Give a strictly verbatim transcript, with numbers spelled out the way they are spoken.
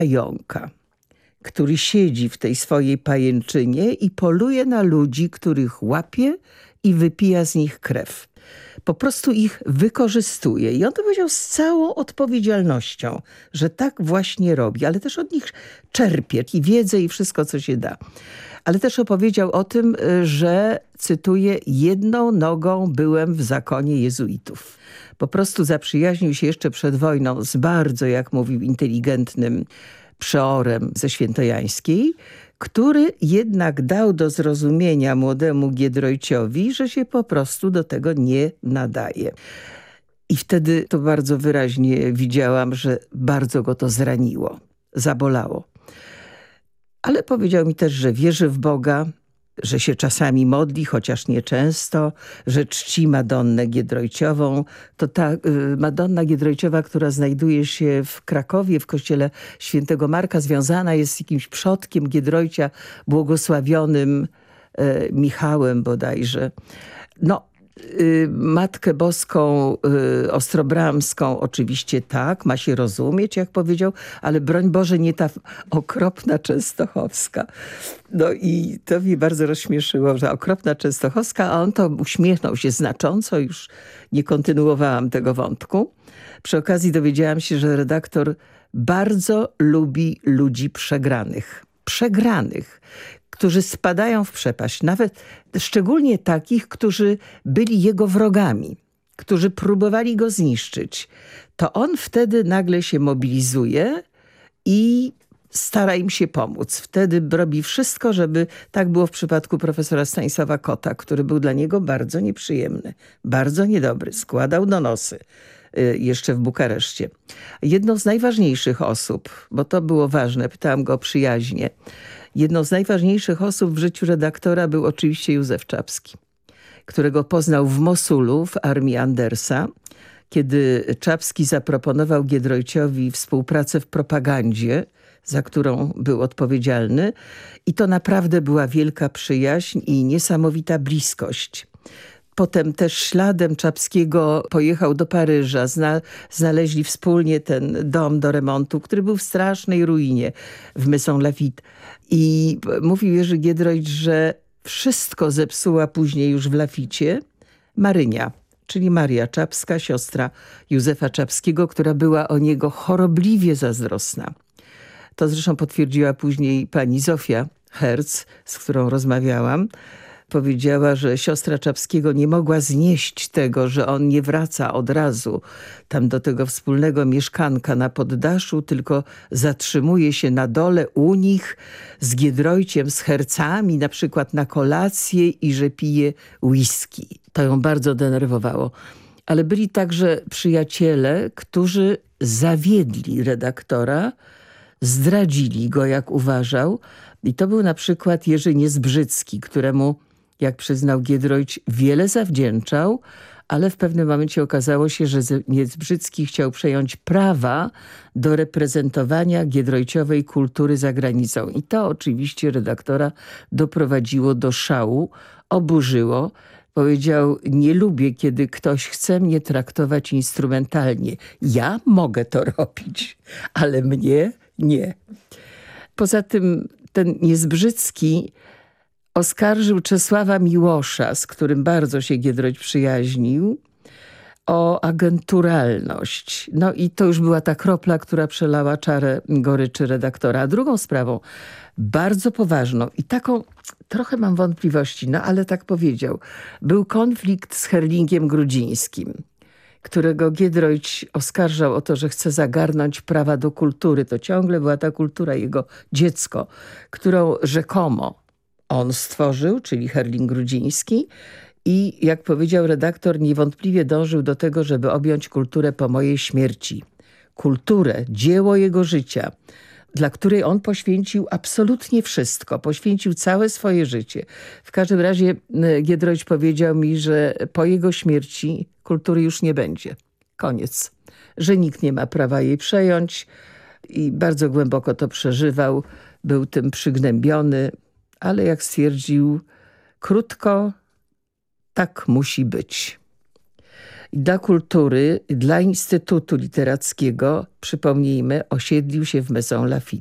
jąka, który siedzi w tej swojej pajęczynie i poluje na ludzi, których łapie i wypija z nich krew. Po prostu ich wykorzystuje. I on to powiedział z całą odpowiedzialnością, że tak właśnie robi, ale też od nich czerpie i wiedzę i wszystko, co się da. Ale też opowiedział o tym, że, cytuję, jedną nogą byłem w zakonie jezuitów. Po prostu zaprzyjaźnił się jeszcze przed wojną z bardzo, jak mówił, inteligentnym przeorem ze Świętojańskiej, który jednak dał do zrozumienia młodemu Giedroyciowi, że się po prostu do tego nie nadaje. I wtedy to bardzo wyraźnie widziałam, że bardzo go to zraniło, zabolało. Ale powiedział mi też, że wierzy w Boga, że się czasami modli, chociaż nie często, że czci Madonnę Giedroyciową. To ta y, Madonna Giedroyciowa, która znajduje się w Krakowie, w kościele świętego Marka, związana jest z jakimś przodkiem Giedroycia, błogosławionym y, Michałem bodajże. No, y, Matkę Boską y, Ostrobramską oczywiście tak, ma się rozumieć, jak powiedział, ale broń Boże nie ta okropna Częstochowska. No i to mnie bardzo rozśmieszyło, że okropna Częstochowska, a on to uśmiechnął się znacząco, już nie kontynuowałam tego wątku. Przy okazji dowiedziałam się, że redaktor bardzo lubi ludzi przegranych. Przegranych, którzy spadają w przepaść. Nawet szczególnie takich, którzy byli jego wrogami, którzy próbowali go zniszczyć. To on wtedy nagle się mobilizuje i stara im się pomóc. Wtedy robi wszystko, żeby tak było w przypadku profesora Stanisława Kota, który był dla niego bardzo nieprzyjemny, bardzo niedobry. Składał donosy y, jeszcze w Bukareszcie. Jedną z najważniejszych osób, bo to było ważne, pytałam go o przyjaźnie, jedną z najważniejszych osób w życiu redaktora był oczywiście Józef Czapski, którego poznał w Mosulu w armii Andersa, kiedy Czapski zaproponował Giedroyciowi współpracę w propagandzie, za którą był odpowiedzialny. I to naprawdę była wielka przyjaźń i niesamowita bliskość. Potem też śladem Czapskiego pojechał do Paryża. Zna, znaleźli wspólnie ten dom do remontu, który był w strasznej ruinie w Maison Lafitte. I mówił Jerzy Giedroyć, że wszystko zepsuła później już w Laficie Marynia, czyli Maria Czapska, siostra Józefa Czapskiego, która była o niego chorobliwie zazdrosna. To zresztą potwierdziła później pani Zofia Herz, z którą rozmawiałam. Powiedziała, że siostra Czapskiego nie mogła znieść tego, że on nie wraca od razu tam do tego wspólnego mieszkanka na poddaszu, tylko zatrzymuje się na dole u nich z Giedroyciem, z Hercami, na przykład na kolację i że pije whisky. To ją bardzo denerwowało. Ale byli także przyjaciele, którzy zawiedli redaktora, zdradzili go, jak uważał. I to był na przykład Jerzy Niezbrzycki, któremu, jak przyznał Giedroyć, wiele zawdzięczał, ale w pewnym momencie okazało się, że Niezbrzycki chciał przejąć prawa do reprezentowania giedroyciowej kultury za granicą. I to oczywiście redaktora doprowadziło do szału, oburzyło. Powiedział, nie lubię, kiedy ktoś chce mnie traktować instrumentalnie. Ja mogę to robić, ale mnie nie. Poza tym ten Niezbrzycki oskarżył Czesława Miłosza, z którym bardzo się Giedroyć przyjaźnił, o agenturalność. No i to już była ta kropla, która przelała czarę goryczy redaktora. A drugą sprawą, bardzo poważną i taką, trochę mam wątpliwości, no ale tak powiedział, był konflikt z Herlingiem Grudzińskim, którego Giedroyć oskarżał o to, że chce zagarnąć prawa do kultury. To ciągle była ta kultura, jego dziecko, którą rzekomo on stworzył, czyli Herling Grudziński. I jak powiedział redaktor, niewątpliwie dążył do tego, żeby objąć kulturę po mojej śmierci. Kulturę, dzieło jego życia, dla której on poświęcił absolutnie wszystko. Poświęcił całe swoje życie. W każdym razie Giedroyć powiedział mi, że po jego śmierci kultury już nie będzie. Koniec. Że nikt nie ma prawa jej przejąć i bardzo głęboko to przeżywał. Był tym przygnębiony, ale jak stwierdził krótko, tak musi być. dla kultury, dla Instytutu Literackiego, przypomnijmy, osiedlił się w Maison Lafitte.